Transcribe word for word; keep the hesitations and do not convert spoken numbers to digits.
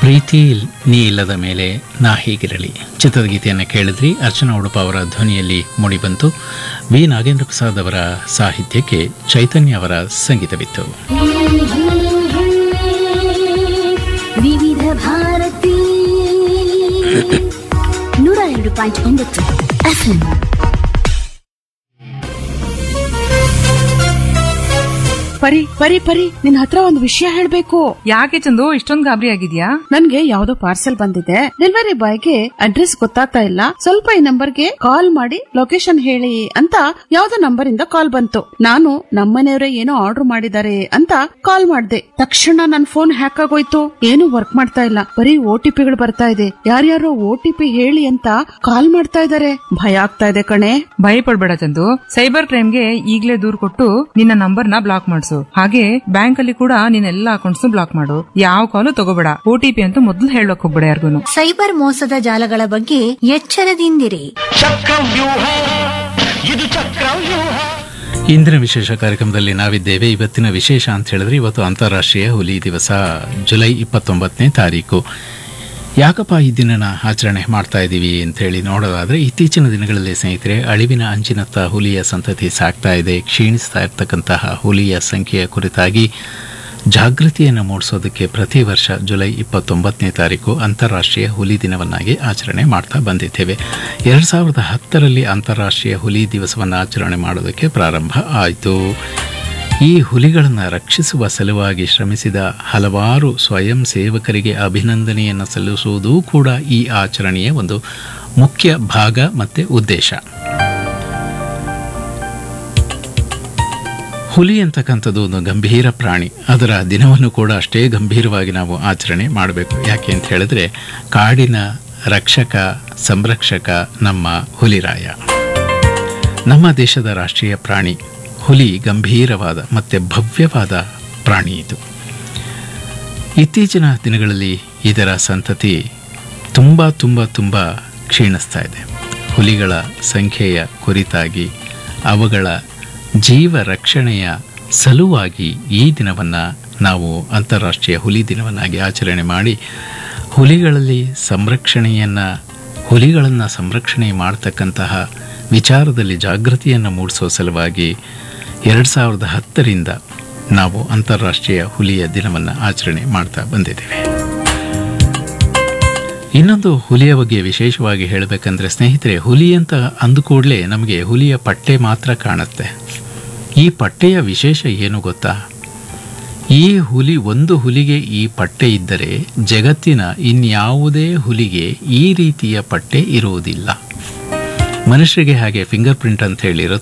ಪ್ರೀತಿ ನೀ ಇಲ್ಲದ ಮೇಲೆ ನಾ ಹೀಗಿರಲಿ ಚಿತ್ರದ ಗೀತೆಯನ್ನು ಕೇಳಿದ್ರಿ. ಅರ್ಚನಾ ಉಡುಪ ಅವರ ಧ್ವನಿಯಲ್ಲಿ ಮೂಡಿಬಂತು. ವಿ ನಾಗೇಂದ್ರ ಪ್ರಸಾದ್ ಅವರ ಸಾಹಿತ್ಯಕ್ಕೆ ಚೈತನ್ಯ ಅವರ ಸಂಗೀತವಿತ್ತು. ವಿವಿಧ ಭಾರತಿ ನೂರ ಎರಡು ಪಾಯಿಂಟ್ ಒಂಬತ್ತು ಎಫ್ಎಂ. ಪರಿ ಪರಿ ಪರಿ ನಿನ್ ಹತ್ರ ಒಂದು ವಿಷಯ ಹೇಳ್ಬೇಕು. ಯಾಕೆ ಚಂದು ಇಷ್ಟೊಂದು ಗಾಬರಿ ಆಗಿದ್ಯಾ? ನನ್ಗೆ ಯಾವ್ದೋ ಪಾರ್ಸೆಲ್ ಬಂದಿದೆ. ಡೆಲಿವರಿ ಬಾಯ್ಗೆ ಅಡ್ರೆಸ್ ಗೊತ್ತಾಗ್ತಾ ಇಲ್ಲ. ಸ್ವಲ್ಪ ಈ ನಂಬರ್ಗೆ ಕಾಲ್ ಮಾಡಿ ಲೊಕೇಶನ್ ಹೇಳಿ ಅಂತ ಯಾವ್ದೋ ನಂಬರ್ ಇಂದ ಕಾಲ್ ಬಂತು. ನಾನು ನಮ್ಮನೆಯವರೇ ಏನೋ ಆರ್ಡರ್ ಮಾಡಿದ್ದಾರೆ ಅಂತ ಕಾಲ್ ಮಾಡ್ದೆ. ತಕ್ಷಣ ನನ್ ಫೋನ್ ಹ್ಯಾಕ್ ಆಗೋಯ್ತು. ಏನು ವರ್ಕ್ ಮಾಡ್ತಾ ಇಲ್ಲ. ಬರೀ ಓ ಟಿ ಪಿಗಳು ಬರ್ತಾ ಇದೆ. ಯಾರ್ಯಾರೋ ಓ ಟಿ ಪಿ ಹೇಳಿ ಅಂತ ಕಾಲ್ ಮಾಡ್ತಾ ಇದಾರೆ. ಭಯ ಆಗ್ತಾ ಇದೆ ಕಣೆ. ಭಯ ಪಡ್ಬೇಡ ಚಂದು. ಸೈಬರ್ ಕ್ರೈಮ್ಗೆ ಈಗ್ಲೇ ದೂರ್ ಕೊಟ್ಟು ನಿನ್ನ ನಂಬರ್ ನ ಬ್ಲಾಕ್ ಮಾಡಿಸು. ಹಾಗೆ ಬ್ಯಾಂಕ್ ಅಲ್ಲಿ ಕೂಡ ನಿನ್ನ ಎಲ್ಲಾ ಅಕೌಂಟ್ಸ್ ಬ್ಲಾಕ್ ಮಾಡು. ಯಾವ ಕಾಲು ತಗೋಬೇಡ. ಓಟಿಪಿ ಅಂತ ಮೊದಲು ಹೇಳಕ್ ಹೋಗ್ಬೇಡ ಯಾರಿಗೂ. ಸೈಬರ್ ಮೋಸದ ಜಾಲಗಳ ಬಗ್ಗೆ ಎಚ್ಚರದಿಂದಿರಿ. ಇಂದಿನ ವಿಶೇಷ ಕಾರ್ಯಕ್ರಮದಲ್ಲಿ ನಾವಿದ್ದೇವೆ. ಇವತ್ತಿನ ವಿಶೇಷ ಅಂತ ಹೇಳಿದ್ರೆ ಇವತ್ತು ಅಂತಾರಾಷ್ಟ್ರೀಯ ಹುಲಿ ದಿವಸ, ಜುಲೈ ಇಪ್ಪತ್ತೊಂಬತ್ತನೇ ತಾರೀಕು. ಯಾಕಪ್ಪ ಈ ದಿನನ ಆಚರಣೆ ಮಾಡ್ತಾ ಇದ್ದೀವಿ ಅಂತ ಹೇಳಿ ನೋಡೋದಾದ್ರೆ, ಇತ್ತೀಚಿನ ದಿನಗಳಲ್ಲಿ ಸ್ನೇಹಿತರೆ ಅಳಿವಿನ ಅಂಚಿನತ್ತ ಹುಲಿಯ ಸಂತತಿ ಸಾಗ್ತಾ ಇದೆ. ಕ್ಷೀಣಿಸ್ತಾ ಇರತಕ್ಕಂತಹ ಹುಲಿಯ ಸಂಖ್ಯೆಯ ಕುರಿತಾಗಿ ಜಾಗೃತಿಯನ್ನು ಮೂಡಿಸೋದಕ್ಕೆ ಪ್ರತಿ ವರ್ಷ ಜುಲೈ ಇಪ್ಪತ್ತೊಂಬತ್ತನೇ ತಾರೀಕು ಅಂತಾರಾಷ್ಟ್ರೀಯ ಹುಲಿ ದಿನವನ್ನಾಗಿ ಆಚರಣೆ ಮಾಡ್ತಾ ಬಂದಿದ್ದೇವೆ. ಎರಡು ಸಾವಿರದ ಹತ್ತರಲ್ಲಿ ಅಂತಾರಾಷ್ಟ್ರೀಯ ಹುಲಿ ದಿವಸವನ್ನು ಆಚರಣೆ ಮಾಡೋದಕ್ಕೆ ಪ್ರಾರಂಭ ಆಯಿತು. ಈ ಹುಲಿಗಳನ್ನು ರಕ್ಷಿಸುವ ಸಲುವಾಗಿ ಶ್ರಮಿಸಿದ ಹಲವಾರು ಸ್ವಯಂ ಸೇವಕರಿಗೆ ಅಭಿನಂದನೆಯನ್ನು ಸಲ್ಲಿಸುವುದೂ ಕೂಡ ಈ ಆಚರಣೆಯ ಒಂದು ಮುಖ್ಯ ಭಾಗ ಮತ್ತು ಉದ್ದೇಶ. ಹುಲಿ ಅಂತಕ್ಕಂಥದ್ದು ಒಂದು ಗಂಭೀರ ಪ್ರಾಣಿ. ಅದರ ದಿನವನ್ನು ಕೂಡ ಅಷ್ಟೇ ಗಂಭೀರವಾಗಿ ನಾವು ಆಚರಣೆ ಮಾಡಬೇಕು. ಯಾಕೆ ಅಂತ ಹೇಳಿದ್ರೆ, ಕಾಡಿನ ರಕ್ಷಕ ಸಂರಕ್ಷಕ ನಮ್ಮ ಹುಲಿರಾಯ. ನಮ್ಮ ದೇಶದ ರಾಷ್ಟ್ರೀಯ ಪ್ರಾಣಿ ಹುಲಿ ಗಂಭೀರವಾದ ಮತ್ತು ಭವ್ಯವಾದ ಪ್ರಾಣಿ ಇದು. ಇತ್ತೀಚಿನ ದಿನಗಳಲ್ಲಿ ಇದರ ಸಂತತಿ ತುಂಬ ತುಂಬ ತುಂಬ ಕ್ಷೀಣಿಸ್ತಾ ಇದೆ. ಹುಲಿಗಳ ಸಂಖ್ಯೆಯ ಕುರಿತಾಗಿ ಅವುಗಳ ಜೀವ ರಕ್ಷಣೆಯ ಸಲುವಾಗಿ ಈ ದಿನವನ್ನು ನಾವು ಅಂತಾರಾಷ್ಟ್ರೀಯ ಹುಲಿ ದಿನವನ್ನಾಗಿ ಆಚರಣೆ ಮಾಡಿ ಹುಲಿಗಳಲ್ಲಿ ಸಂರಕ್ಷಣೆಯನ್ನು ಹುಲಿಗಳನ್ನು ಸಂರಕ್ಷಣೆ ಮಾಡತಕ್ಕಂತಹ ವಿಚಾರದಲ್ಲಿ ಜಾಗೃತಿಯನ್ನು ಮೂಡಿಸೋ ಸಲುವಾಗಿ ಎರಡು ಸಾವಿರದ ಹತ್ತರಿಂದ ನಾವು ಅಂತಾರಾಷ್ಟ್ರೀಯ ಹುಲಿಯ ದಿನವನ್ನು ಆಚರಣೆ ಮಾಡ್ತಾ ಬಂದಿದ್ದೇವೆ. ಇನ್ನೊಂದು ಹುಲಿಯ ಬಗ್ಗೆ ವಿಶೇಷವಾಗಿ ಹೇಳಬೇಕಂದ್ರೆ ಸ್ನೇಹಿತರೆ, ಹುಲಿ ಅಂತ ಅಂದುಕೂಡಲೇ ನಮಗೆ ಹುಲಿಯ ಪಟ್ಟೆ ಮಾತ್ರ ಕಾಣುತ್ತೆ. ಈ ಪಟ್ಟೆಯ ವಿಶೇಷ ಏನು ಗೊತ್ತಾ? ಈ ಹುಲಿ ಒಂದು ಹುಲಿಗೆ ಈ ಪಟ್ಟೆ ಇದ್ದರೆ ಜಗತ್ತಿನ ಇನ್ಯಾವುದೇ ಹುಲಿಗೆ ಈ ರೀತಿಯ ಪಟ್ಟೆ ಇರುವುದಿಲ್ಲ. ಮನುಷ್ಯರಿಗೆ ಹಾಗೆ ಫಿಂಗರ್ ಪ್ರಿಂಟ್ ಅಂತ ಹೇಳಿ